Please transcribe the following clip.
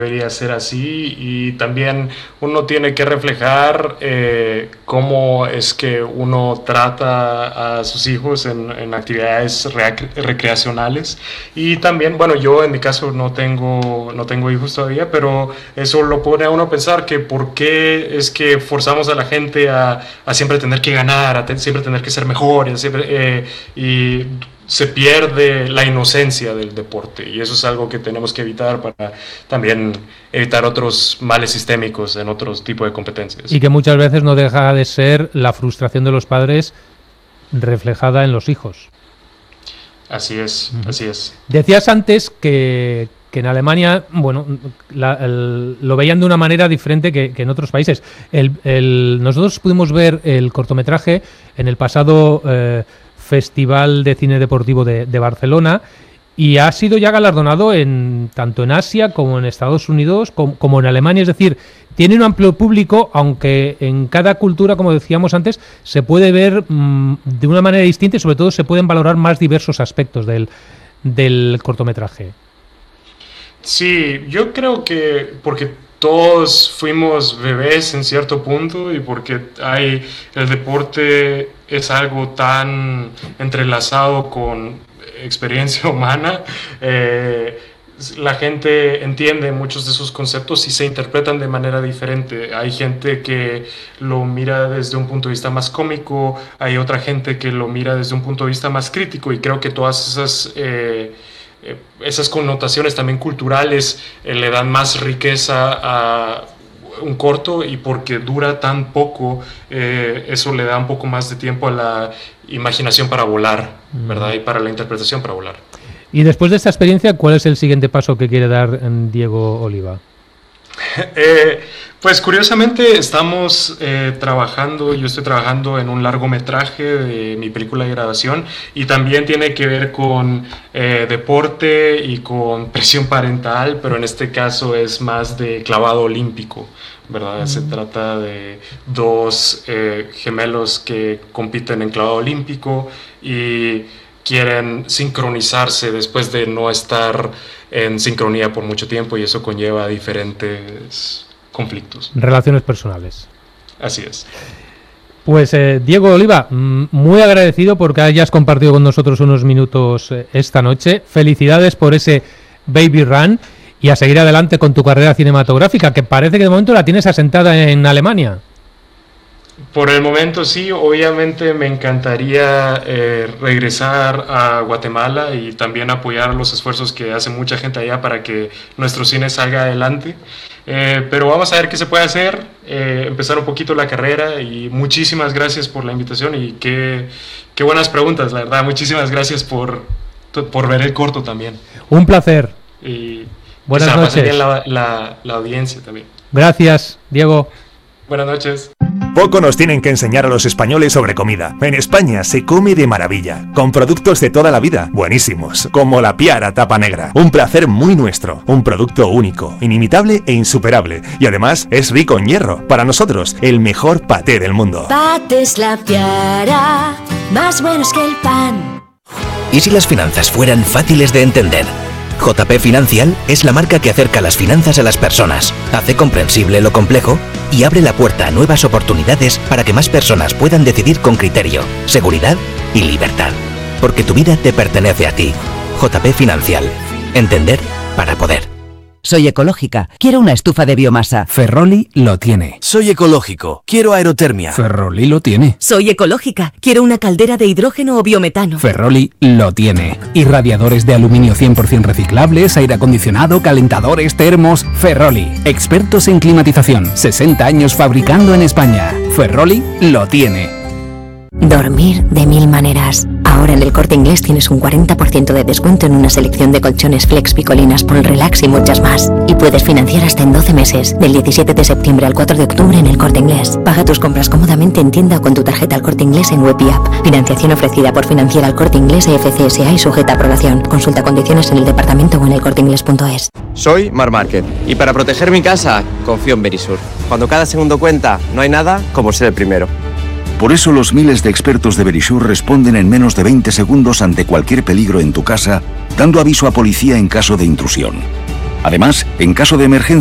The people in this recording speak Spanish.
debería ser así, y también uno tiene que reflejar cómo es que uno trata a sus hijos en actividades recreacionales. Y también, bueno, yo en mi caso no tengo hijos todavía, pero eso lo pone a uno a pensar que por qué es que forzamos a la gente a siempre tener que ganar, siempre tener que ser mejor, y se pierde la inocencia del deporte, y eso es algo que tenemos que evitar para también evitar otros males sistémicos en otros tipos de competencias. Y que muchas veces no deja de ser la frustración de los padres reflejada en los hijos. Así es, así es. Decías antes que en Alemania, bueno, lo veían de una manera diferente que en otros países. Nosotros pudimos ver el cortometraje en el pasado Festival de Cine Deportivo de Barcelona, y ha sido ya galardonado tanto en Asia como en Estados Unidos como en Alemania. Es decir, tiene un amplio público, aunque en cada cultura, como decíamos antes, se puede ver de una manera distinta, y sobre todo se pueden valorar más diversos aspectos del cortometraje. Sí, yo creo que porque todos fuimos bebés en cierto punto, y porque el deporte es algo tan entrelazado con experiencia humana, la gente entiende muchos de esos conceptos y se interpretan de manera diferente. Hay gente que lo mira desde un punto de vista más cómico, hay otra gente que lo mira desde un punto de vista más crítico, y creo que todas esas connotaciones también culturales le dan más riqueza a un corto, y porque dura tan poco, eso le da un poco más de tiempo a la imaginación para volar, ¿verdad? Y para la interpretación para volar. Y después de esta experiencia, ¿cuál es el siguiente paso que quiere dar Diego Oliva? Pues curiosamente estamos yo estoy trabajando en un largometraje de mi película de graduación, y también tiene que ver con deporte y con presión parental, pero en este caso es más de clavado olímpico, ¿verdad? Se trata de dos gemelos que compiten en clavado olímpico y quieren sincronizarse después de no estar en sincronía por mucho tiempo, y eso conlleva diferentes conflictos. Relaciones personales. Así es. Pues Diego Oliva, muy agradecido porque hayas compartido con nosotros unos minutos esta noche. Felicidades por ese Baby Run, y a seguir adelante con tu carrera cinematográfica, que parece que de momento la tienes asentada en Alemania. Por el momento sí, obviamente me encantaría regresar a Guatemala y también apoyar los esfuerzos que hace mucha gente allá para que nuestro cine salga adelante. Pero vamos a ver qué se puede hacer, empezar un poquito la carrera, y muchísimas gracias por la invitación y qué buenas preguntas, la verdad. Muchísimas gracias por ver el corto también. Un placer. Y buenas noches. Bien la audiencia también. Gracias, Diego. Buenas noches. Poco nos tienen que enseñar a los españoles sobre comida. En España se come de maravilla, con productos de toda la vida, buenísimos, como la Piara Tapa Negra. Un placer muy nuestro, un producto único, inimitable e insuperable. Y además es rico en hierro. Para nosotros, el mejor paté del mundo. Patés La Piara, más buenos que el pan. ¿Y si las finanzas fueran fáciles de entender? JP Financial es la marca que acerca las finanzas a las personas, hace comprensible lo complejo y abre la puerta a nuevas oportunidades para que más personas puedan decidir con criterio, seguridad y libertad. Porque tu vida te pertenece a ti. JP Financial. Entender para poder. Soy ecológica, quiero una estufa de biomasa. Ferroli lo tiene. Soy ecológico, quiero aerotermia. Ferroli lo tiene. Soy ecológica, quiero una caldera de hidrógeno o biometano. Ferroli lo tiene. Y radiadores de aluminio 100% reciclables, aire acondicionado, calentadores, termos. Ferroli, expertos en climatización, 60 años fabricando en España. Ferroli lo tiene. Dormir de mil maneras. Ahora en El Corte Inglés tienes un 40% de descuento en una selección de colchones Flex, Picolinas, Pol Relax y muchas más. Y puedes financiar hasta en 12 meses, del 17 de septiembre al 4 de octubre en El Corte Inglés. Paga tus compras cómodamente en tienda o con tu tarjeta El Corte Inglés en web y app. Financiación ofrecida por Financiera El Corte Inglés FCSA y sujeta a aprobación. Consulta condiciones en el departamento o en elcorteinglés.es. Soy Mar Márquez y para proteger mi casa confío en Verisur. Cuando cada segundo cuenta, no hay nada como ser el primero. Por eso los miles de expertos de Verisur responden en menos de 20 segundos ante cualquier peligro en tu casa, dando aviso a policía en caso de intrusión. Además, en caso de emergencia,